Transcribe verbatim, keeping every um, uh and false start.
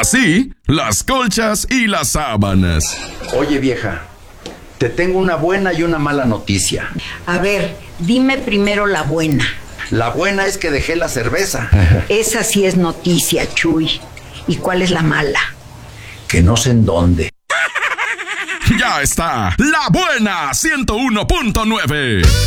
Así, las colchas y las sábanas. Oye, vieja, te tengo una buena y una mala noticia. A ver, dime primero la buena. La buena es que dejé la cerveza. Esa sí es noticia, Chuy. ¿Y cuál es la mala? Que no sé en dónde. Ya está, La Buena ciento uno punto nueve.